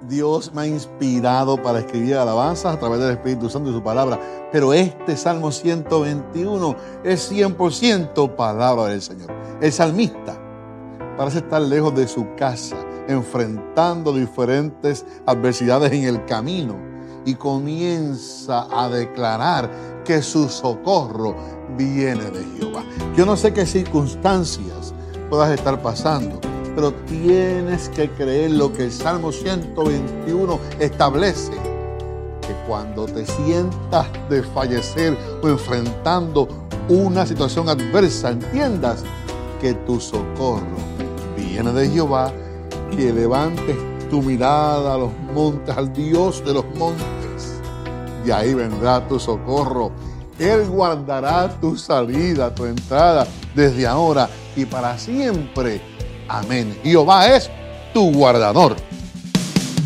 Dios me ha inspirado para escribir alabanzas a través del Espíritu Santo y su palabra. Pero este Salmo 121 es 100% palabra del Señor. El salmista parece estar lejos de su casa, enfrentando diferentes adversidades en el camino, y comienza a declarar que su socorro viene de Jehová. Yo no sé qué circunstancias puedas estar pasando, pero tienes que creer lo que el Salmo 121 establece, que cuando te sientas desfallecer o enfrentando una situación adversa, entiendas que tu socorro viene de Jehová, que levantes tu mirada a los montes, al Dios de los montes, y ahí vendrá tu socorro. Él guardará tu salida, tu entrada, desde ahora y para siempre. Amén. Jehová es tu guardador.